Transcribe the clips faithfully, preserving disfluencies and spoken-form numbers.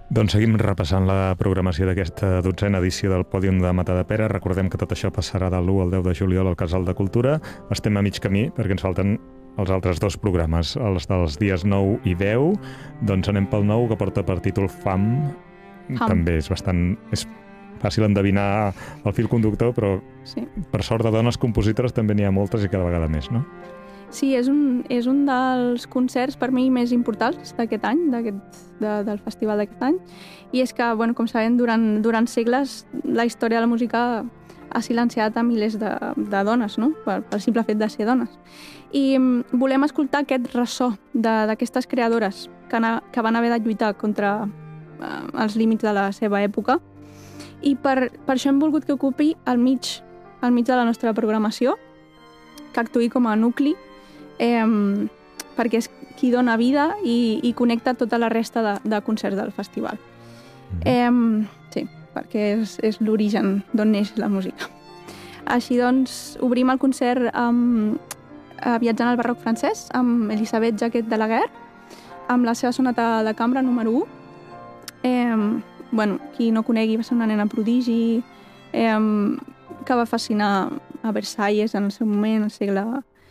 Doncs seguim repassant la programació d'aquesta dotzena edició del Pòdium de Matadepera. Recordem que tot això passarà de l'u al deu de juliol al Casal de Cultura. Estem a mig camí perquè ens falten els altres dos programes, els dels dies nou i deu. Doncs anem pel nou, que porta per títol Fam. Fam. També és bastant... És fàcil endevinar el fil conductor, però Sí. per sort de dones compositores també n'hi ha moltes i cada vegada més, no? Sí, és un, és un dels concerts per mi més importants d'aquest any, d'aquest, de, del festival d'aquest any, i és que, bueno, com sabem, durant, durant segles la història de la música ha silenciat a milers de, de dones, no? Per, per simple fet de ser dones. I mm, volem escoltar aquest ressò de- d'aquestes creadores que, na, que van haver de lluitar contra eh, els límits de la seva època, i per, per això hem volgut que ocupi al mig, al mig de la nostra programació, que actuï com a nucli, eh, perquè és qui dona vida i, i connecta tota la resta de, de concerts del festival. Mhm. Eh, sí, perquè és, és l'origen d'on neix la música. Així doncs, obrim el concert amb, eh, viatjant al barroc francès, amb Elisabeth Jacquet de Laguerre, amb la seva sonata de cambra número u. Eh, bueno, qui no conegui, va ser una nena prodigi, eh, que va fascinar a Versalles en el seu moment, al segle...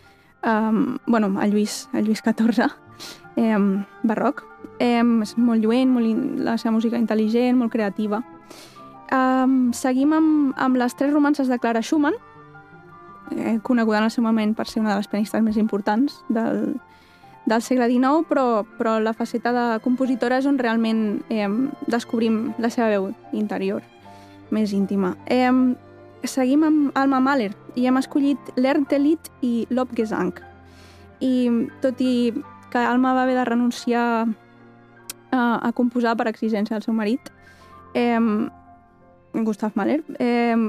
Um, bueno, a Lluís, a Lluís catorze, eh, barroc. Eh, és molt lluent, molt in, la seva música intel·ligent, molt creativa. Um, seguim amb, amb les tres romances de Clara Schumann, eh, coneguda en el seu moment per ser una de les pianistes més importants del, del segle dinou, però, però la faceta de compositora és on realment eh, descobrim la seva veu interior, més íntima. Eh, seguim amb Alma Mahler i hem escollit l'Ertelit i l'Opgesang. I tot i que Alma va haver de renunciar a, a composar per exigència del seu marit, eh, Gustav Mahler, eh,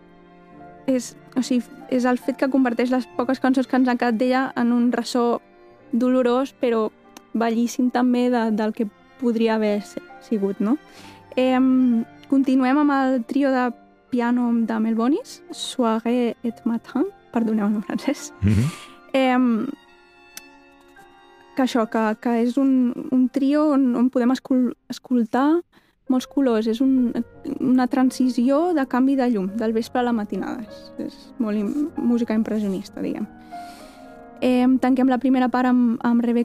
és, o sigui, és el fet que converteix les poques cançons que ens han quedat d'ella en un ressò dolorós, però bellíssim també de, del que podria haver sigut, no? Eh, continuem amb el trio de piano de Melbonis, Soirée et Matin, perdoneu-me en francès, Mhm. eh, que això, que, que és un, un trio on, on podem escol escoltar molts colors, és un, una transició de canvi de llum, del vespre a la matinada, és, és molt im música impressionista, diguem. Eh, tanquem la primera part amb, amb Rebecca